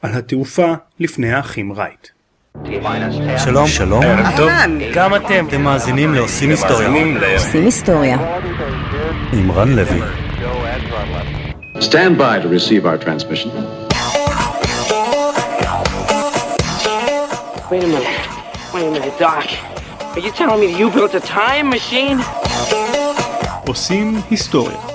על התעופה לפני האחים רייט. שלום. שלום. גם אתם מאזינים לעושים היסטוריה. עושים היסטוריה. עם רן לוי. Stand by to receive our transmission. Wait a minute, Doc. Are you telling me you built a time machine? עושים היסטוריה.